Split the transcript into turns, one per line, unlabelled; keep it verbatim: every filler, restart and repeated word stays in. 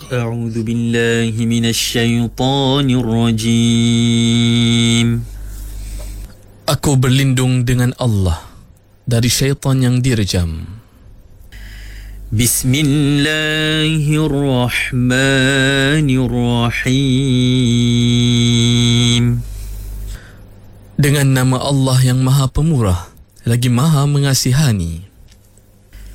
أعوذ بالله من الشيطان الرجيم.
Aku berlindung dengan Allah dari syaitan yang direjam.
Bismillahirrahmanirrahim.
Dengan nama Allah yang Maha Pemurah lagi Maha Mengasihani.